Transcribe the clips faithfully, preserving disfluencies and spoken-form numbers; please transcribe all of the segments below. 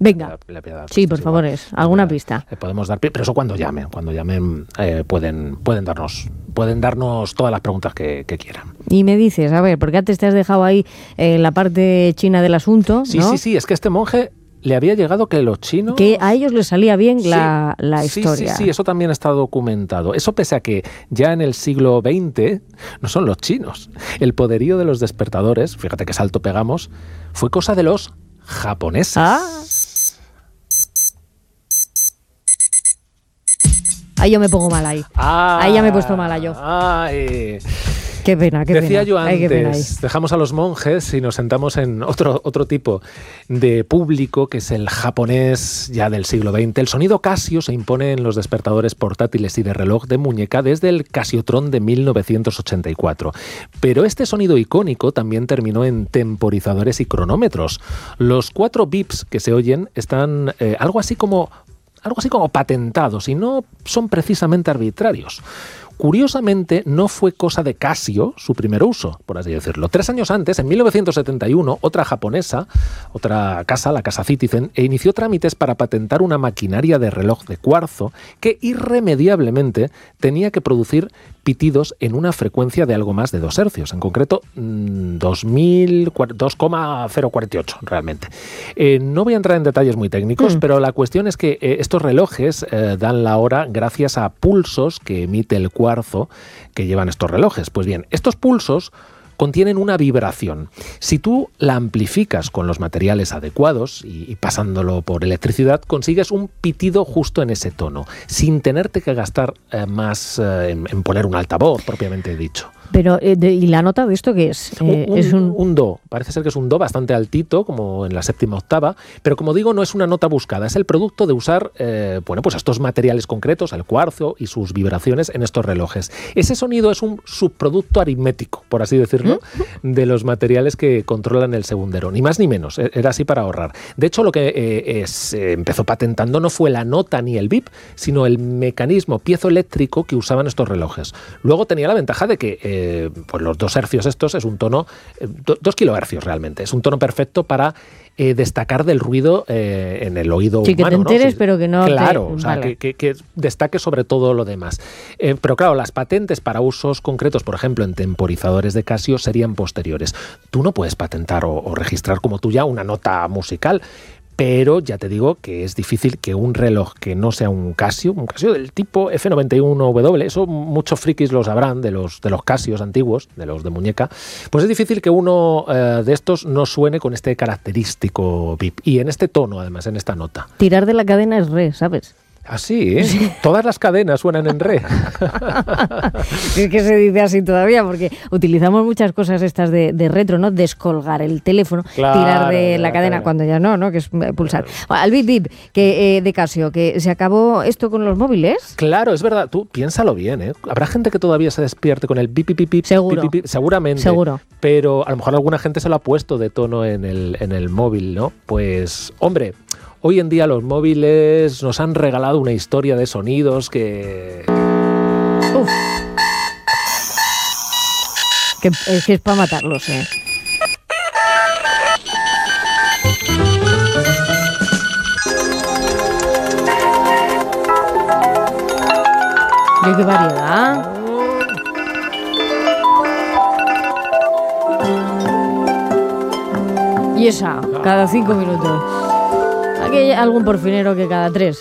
Venga, le, le voy a dar sí, por favor, alguna le, pista. Le podemos dar, pero eso cuando llamen, cuando llamen eh, pueden, pueden darnos, pueden darnos todas las preguntas que, que quieran. Y me dices, a ver, porque antes te has dejado ahí eh, la parte china del asunto, Sí, ¿no? sí, sí, es que este monje le había llegado que los chinos... Que a ellos les salía bien sí, la, la historia. Sí, sí, sí, eso también está documentado. Eso pese a que ya en el siglo veinte no son los chinos. El poderío de los despertadores, fíjate qué salto pegamos, fue cosa de los japoneses. Ah. Ahí yo me pongo mal ahí. Ah, ahí ya me he puesto mala yo. Ay. Qué pena, qué Decía pena. yo antes, Ay, qué pena dejamos a los monjes y nos sentamos en otro, otro tipo de público, que es el japonés ya del siglo veinte. El sonido Casio se impone en los despertadores portátiles y de reloj de muñeca desde el Casiotron de mil novecientos ochenta y cuatro. Pero este sonido icónico también terminó en temporizadores y cronómetros. Los cuatro bips que se oyen están eh, algo así como... algo así como patentados y no son precisamente arbitrarios. Curiosamente, no fue cosa de Casio su primer uso, por así decirlo. Tres años antes, en mil novecientos setenta y uno, otra japonesa, otra casa, la casa Citizen, inició trámites para patentar una maquinaria de reloj de cuarzo que irremediablemente tenía que producir pitidos en una frecuencia de algo más de dos hercios, en concreto dos coma cero cuarenta y ocho realmente. Eh, no voy a entrar en detalles muy técnicos, mm. pero la cuestión es que eh, estos relojes eh, dan la hora gracias a pulsos que emite el cuarzo que llevan estos relojes. Pues bien, estos pulsos contienen una vibración. Si tú la amplificas con los materiales adecuados y, y pasándolo por electricidad, consigues un pitido justo en ese tono, sin tenerte que gastar eh, más eh, en, en poner un altavoz, propiamente dicho. Pero, eh, de, ¿y la nota de esto qué es? Eh, un, es un... un do. Parece ser que es un do bastante altito, como en la séptima octava, pero como digo, no es una nota buscada, es el producto de usar eh, bueno, pues estos materiales concretos, el cuarzo y sus vibraciones en estos relojes. Ese sonido es un subproducto aritmético, por así decirlo, ¿Mm? de los materiales que controlan el segundero, ni más ni menos, era así para ahorrar. De hecho, lo que eh, es, eh, empezó patentando no fue la nota ni el bip, sino el mecanismo piezoeléctrico que usaban estos relojes. Luego tenía la ventaja de que eh, pues los dos hercios estos es un tono, eh, do, dos kilohercios realmente, es un tono perfecto para eh, destacar del ruido eh, en el oído sí, humano. Que te enteres, ¿no? Sí, pero que no claro, te... o sea, vale. que, que, que destaque sobre todo lo demás. Eh, pero claro, las patentes para usos concretos, por ejemplo, en temporizadores de Casio, serían posteriores. Tú no puedes patentar o, o registrar como tuya una nota musical, pero ya te digo que es difícil que un reloj que no sea un Casio, un Casio del tipo F noventa y uno W, eso muchos frikis lo sabrán de los, de los Casios antiguos, de los de muñeca, pues es difícil que uno eh, de estos no suene con este característico bip. Y en este tono, además, en esta nota. Tirar de la cadena es re, ¿sabes? Así, ¿eh? Sí. Todas las cadenas suenan en re. Es que se dice así todavía, porque utilizamos muchas cosas estas de, de retro, ¿no? Descolgar el teléfono, claro, tirar de, de la, la cadena, cadena, cuando ya no, ¿no? Que es pulsar. Claro. Al bip bip que, eh, de Casio, que se acabó esto con los móviles. Claro, es verdad. Tú piénsalo bien, ¿eh? Habrá gente que todavía se despierte con el bip bip bip. Seguro. Bip, bip, bip, seguramente. Seguro. Pero a lo mejor alguna gente se lo ha puesto de tono en el, en el móvil, ¿no? Pues, hombre... Hoy en día los móviles nos han regalado una historia de sonidos que... Uf. Que, es que es para matarlos, ¿eh? ¿De qué variedad? Y esa, cada cinco minutos. Aquí hay algún porfinero que cada tres.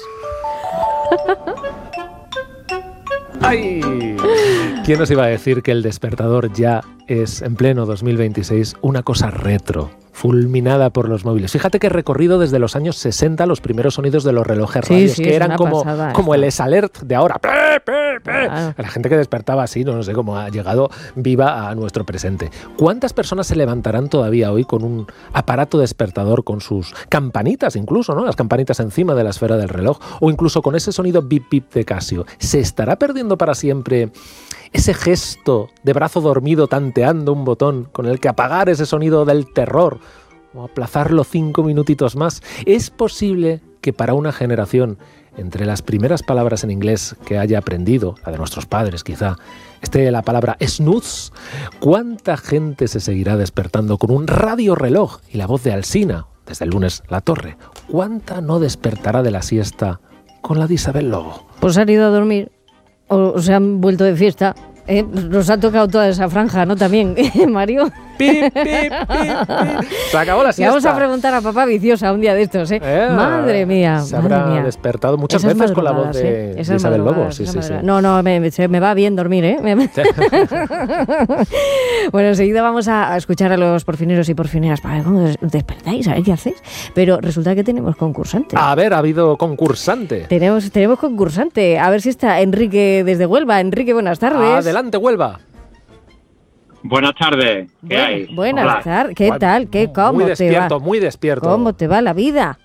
¡Ay! ¿Quién nos iba a decir que el despertador ya es, en pleno dos mil veintiséis, una cosa retro, fulminada por los móviles? Fíjate que he recorrido desde los años sesenta los primeros sonidos de los relojes sí, radios, sí, que eran como, como el S-Alert de ahora. ¡Pe, pe, pe! Claro. La gente que despertaba así, no, no sé cómo ha llegado viva a nuestro presente. ¿Cuántas personas se levantarán todavía hoy con un aparato despertador, con sus campanitas incluso, ¿no? Las campanitas encima de la esfera del reloj, o incluso con ese sonido bip bip de Casio? ¿Se estará perdiendo para siempre ese gesto de brazo dormido tanteando un botón con el que apagar ese sonido del terror o aplazarlo cinco minutitos más? ¿Es posible que para una generación, entre las primeras palabras en inglés que haya aprendido, la de nuestros padres quizá, esté la palabra snooze? ¿Cuánta gente se seguirá despertando con un radio reloj y la voz de Alsina desde el lunes La Torre. ¿Cuánta no despertará de la siesta con la de Isabel Lobo? Pues han ido a dormir o se han vuelto de fiesta. Eh, nos ha tocado toda esa franja, ¿no? También, Mario. Pip, pip, pip, pip. Se acabó la siesta. Le vamos a preguntar a papá Viciosa un día de estos, ¿eh? eh madre mía. Se madre habrá mía. despertado muchas esas veces con la voz de, ¿eh? de Isabel Lobo. Sí, sí, sí. No, no, me, se me va bien dormir, ¿eh? Bueno, enseguida vamos a escuchar a los porfineros y porfineras para ver cómo despertáis, a ver qué hacéis. Pero resulta que tenemos concursante. A ver, ha habido concursante. Tenemos, tenemos concursante. A ver si está Enrique desde Huelva. Enrique, buenas tardes. Adelante, Huelva. Buenas tardes. ¿Qué bueno, hay? Buenas tardes. ¿Qué tal? ¿Qué, cómo muy te despierto, va? Muy despierto. ¿Cómo te va la vida?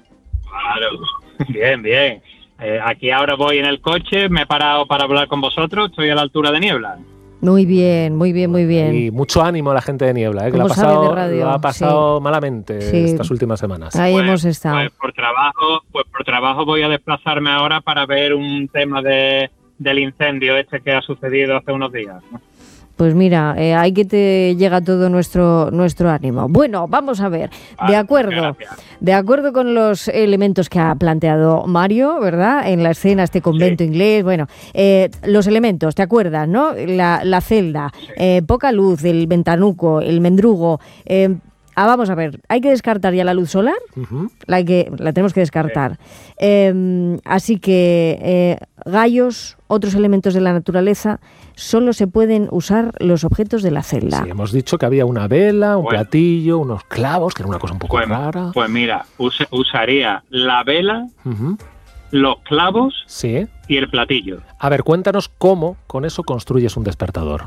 Claro. Bien, bien. Eh, aquí ahora voy en el coche, me he parado para hablar con vosotros, estoy a la altura de Niebla. Muy bien, muy bien, muy bien. Y mucho ánimo a la gente de Niebla, ¿eh? Que lo ha pasado, lo ha pasado sí. malamente sí. estas últimas semanas. Ahí pues, hemos estado. Pues por trabajo, pues por trabajo voy a desplazarme ahora para ver un tema de, del incendio este que ha sucedido hace unos días, ¿no? Pues mira, eh, ahí que te llega todo nuestro nuestro ánimo. Bueno, vamos a ver, de acuerdo, de acuerdo con los elementos que ha planteado Mario, ¿verdad? En la escena, este convento sí. inglés, bueno, eh, los elementos, ¿te acuerdas, no? La, la celda, sí. eh, poca luz, el ventanuco, el mendrugo. Eh, ah, vamos a ver, hay que descartar ya la luz solar, uh-huh. la, hay que, la tenemos que descartar. Sí. Eh, así que eh, gallos, otros elementos de la naturaleza, solo se pueden usar los objetos de la celda. Sí, hemos dicho que había una vela, un bueno, platillo, unos clavos, que era una cosa un poco pues, rara. Pues mira, us- usaría la vela, uh-huh. los clavos sí. y el platillo. A ver, cuéntanos cómo con eso construyes un despertador.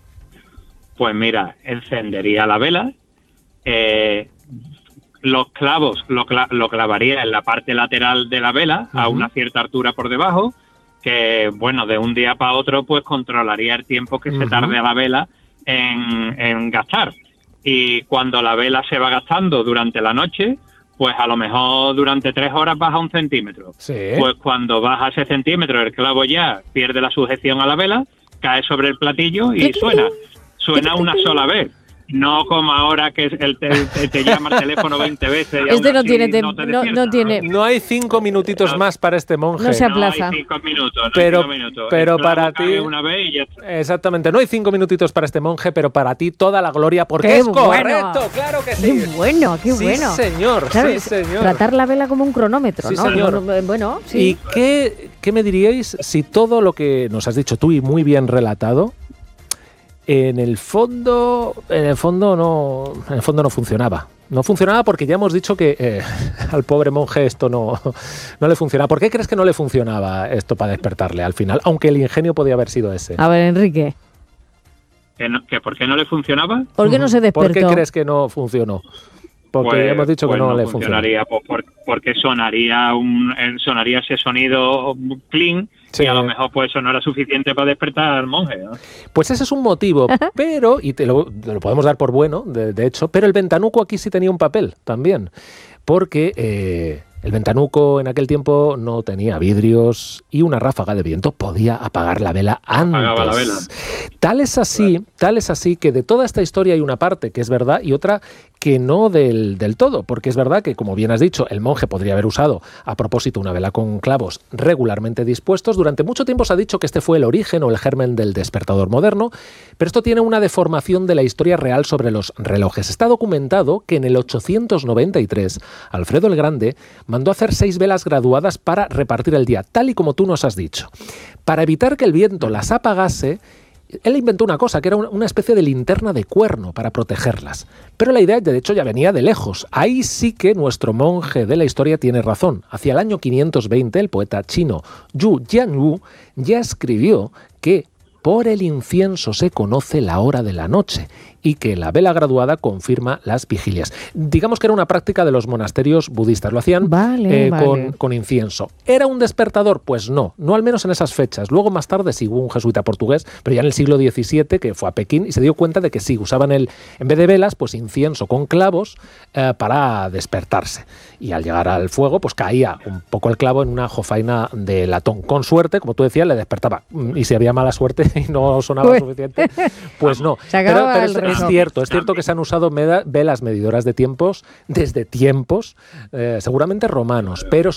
Pues mira, encendería la vela, eh, los clavos lo, cla- lo clavaría en la parte lateral de la vela, uh-huh. a una cierta altura por debajo, que, bueno, de un día para otro, pues controlaría el tiempo que uh-huh. se tarde a la vela en, en gastar. Y cuando la vela se va gastando durante la noche, pues a lo mejor durante tres horas baja un centímetro. Sí. Pues cuando baja ese centímetro, el clavo ya pierde la sujeción a la vela, cae sobre el platillo y suena. Suena una sola vez. No como ahora que el te, te, te llama el teléfono veinte veces. Y este no tiene, te, no, no, no tiene. No hay cinco minutitos no, más para este monje. No se aplaza. No hay cinco minutos. No pero, hay cinco minutos. pero para ti. Una vez y ya está. Exactamente. No hay cinco minutitos para este monje, pero para ti toda la gloria porque qué es bueno. correcto. Claro que sí. Qué bueno, qué sí, bueno. Señor, ¿sabes? Sí, señor. Tratar la vela como un cronómetro, sí, ¿no? Señor. Bueno, sí. ¿Y qué, qué me diríais si todo lo que nos has dicho tú y muy bien relatado? En el fondo, en el fondo no, en el fondo no funcionaba. No funcionaba porque ya hemos dicho que eh, al pobre monje esto no, no le funcionaba. ¿Por qué crees que no le funcionaba esto para despertarle al final? Aunque el ingenio podía haber sido ese. A ver, Enrique. ¿Que, no, que ¿Por qué no le funcionaba? ¿Por qué no se despertó? ¿Por qué crees que no funcionó? Porque pues, ya hemos dicho pues que no, no le funcionaría. Pues por, porque sonaría un sonaría ese sonido clean sí. y a lo mejor pues eso no era suficiente para despertar al monje, ¿no? Pues ese es un motivo, pero, y te lo, te lo podemos dar por bueno, de, de hecho, pero el ventanuco aquí sí tenía un papel también, porque eh, el ventanuco en aquel tiempo no tenía vidrios y una ráfaga de viento podía apagar la vela antes. Apagaba la vela. Tal es así, claro. tal es así que de toda esta historia hay una parte que es verdad y otra que no del, del todo, porque es verdad que, como bien has dicho, el monje podría haber usado a propósito una vela con clavos regularmente dispuestos. Durante mucho tiempo se ha dicho que este fue el origen o el germen del despertador moderno, pero esto tiene una deformación de la historia real sobre los relojes. Está documentado que en el ochocientos noventa y tres Alfredo el Grande mandó hacer seis velas graduadas para repartir el día, tal y como tú nos has dicho. Para evitar que el viento las apagase, él inventó una cosa, que era una especie de linterna de cuerno para protegerlas. Pero la idea, de hecho, ya venía de lejos. Ahí sí que nuestro monje de la historia tiene razón. Hacia el año quinientos veinte, el poeta chino Yu Jianwu ya escribió que por el incienso se conoce la hora de la noche y que la vela graduada confirma las vigilias. Digamos que era una práctica de los monasterios budistas, lo hacían vale, eh, vale. Con, con incienso. ¿Era un despertador? Pues no, no al menos en esas fechas. Luego más tarde sí hubo un jesuita portugués, pero ya en el siglo diecisiete, que fue a Pekín y se dio cuenta de que sí, usaban el, en vez de velas, pues incienso con clavos eh, para despertarse. Y al llegar al fuego, pues caía un poco el clavo en una jofaina de latón. Con suerte, como tú decías, le despertaba. Y si había mala suerte, y no sonaba Uy. suficiente, pues no. Se Pero, acababa pero el es, es reloj. cierto, es cierto que se han usado meda- velas medidoras de tiempos desde tiempos, eh, seguramente romanos, pero